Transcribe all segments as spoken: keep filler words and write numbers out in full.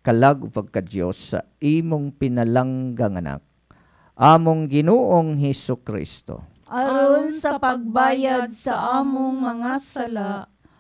kalag pagka-Diyos sa imong pinalanggang anak, among Ginoong Hesus Kristo. Aron sa pagbayad sa among mga sala,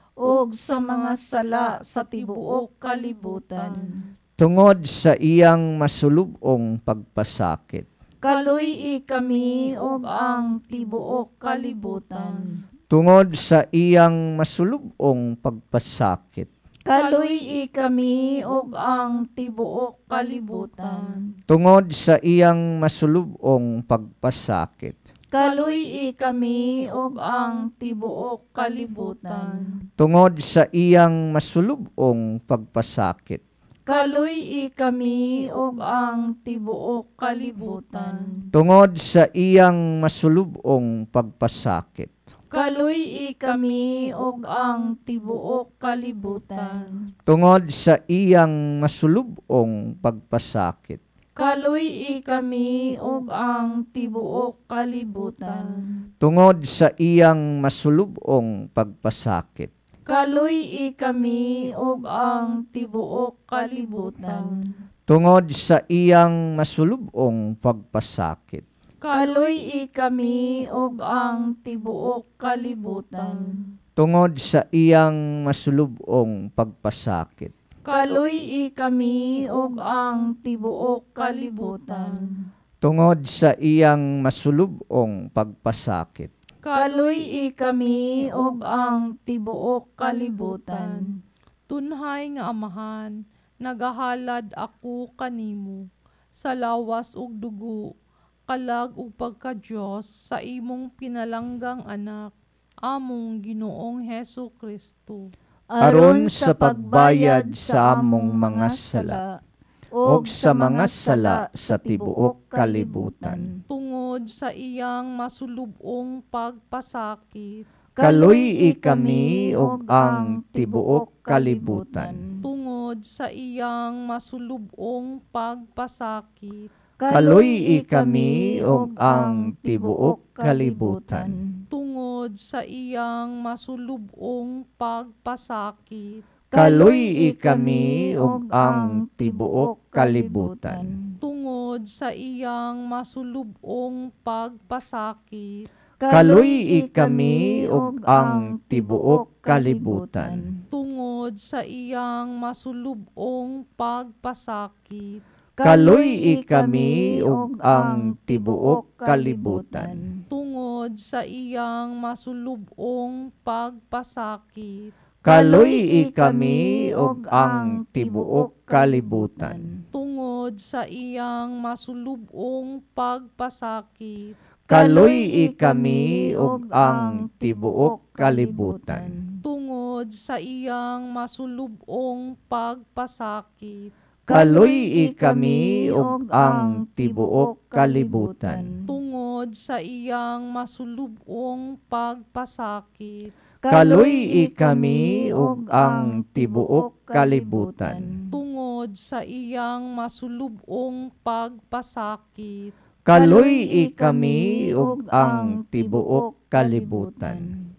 ug sa mga sala sa tibuok kalibutan. Tungod sa iyang masulubong pagpasakit, Kaluy-i kami ug ang tibuok kalibutan. tungod sa iyang masulubong pagpasakit, Kaluy-i kami ug ang tibuok kalibutan. tungod sa iyang masulubong pagpasakit, Kaluy-i kami ug ang tibuok kalibutan. tungod sa iyang masulubong pagpasakit, Kaluy-i kami ug ang tibuok kalibutan. tungod sa iyang masulubong pagpasakit, Kaluy-i kami ug ang tibuok kalibutan. tungod sa iyang masulubong pagpasakit, Kaluy-i kami ug ang tibuok kalibutan. tungod sa iyang masulubong pagpasakit, Kaluy-i kami ug ang tibuok kalibutan. tungod sa iyang masulubong pagpasakit, Kaluy-i kami ug ang tibuok kalibutan. tungod sa iyang masulubong pagpasakit, Kaluy-i kami ug ang tibuok kalibutan. tungod sa iyang masulubong pagpasakit, Kaluy-i kami ug ang tibuok kalibutan. Tunhay nga Amahan, nagahalad ako kanimo sa lawas ug dugo, kalag ug pagka-Dios sa imong pinalanggang anak, among Ginoong Hesus Kristo. aron sa pagbayad sa among mga sala, ug sa mga sala sa tibuok kalibutan. Tungod sa iyang masulubong pagpasakit, Kaluy-i kami ug ang tibuok kalibutan. tungod sa iyang masulubong pagpasakit, Kaluy-i kami ug ang tibuok kalibutan. tungod sa iyang masulubong pagpasakit, Kaluy-i kami ug ang tibuok kalibutan. tungod sa iyang masulubong pagpasakit, Kaluy-i kami ug ang tibuok kalibutan. tungod sa iyang masulubong pagpasakit, Kaluy-i kami ug ang tibuok kalibutan. tungod sa iyang masulubong pagpasakit, Kaluy-i kami ug ang tibuok kalibutan. tungod sa iyang masulubong pagpasakit, Kaluy-i kami ug ang tibuok kalibutan. tungod sa iyang masulubong pagpasakit, Kaluy-i kami ug ang tibuok kalibutan. tungod sa iyang masulubong pagpasakit, Kaluy-i kami ug ang tibuok kalibutan. tungod sa iyang masulubong pagpasakit, Kaluy-i kami ug ang tibuok kalibutan.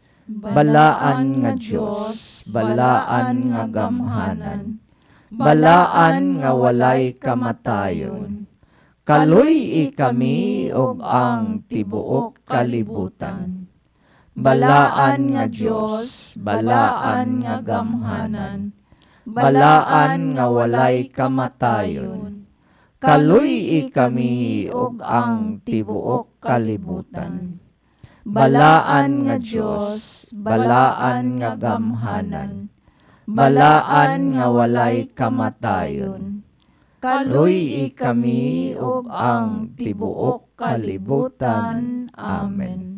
Balaan nga Dios, balaan nga gamhanan, balaan nga walay kamatayon. Kaluy-i kami ug ang tibuok kalibutan. Balaan nga Dios, balaan nga gamhanan, balaan nga walay kamatayon. Kaluy-i kami ug ang tibuok kalibutan. Balaan nga Dios, balaan nga gamhanan, balaan nga walay kamatayon. Kaluy-i kami ug ang tibuok kalibutan. Amen.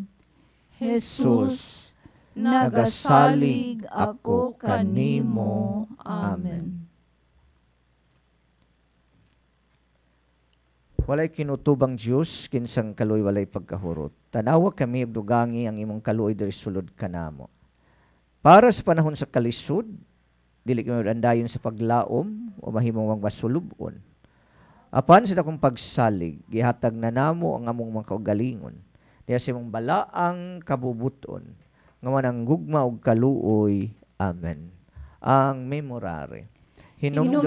Jesus, nagasalig ako kanimo. Amen. Walay kinutubang Diyos, kinsang kaluy walay pagkahurot. Tanawa kami ug dugangi ang imong kaluoy diri sulod kanamo. Para sa panahon sa kalisod, dili kami andayon sa paglaom o mahimong masulubon. Apan sa takong pagsalig, gihatag na namo ang among mga kaugalingon. Diya sa imong balaang kabubuton, nga manang gugma og kaluoy. Amen. Ang memorare. Hinumdum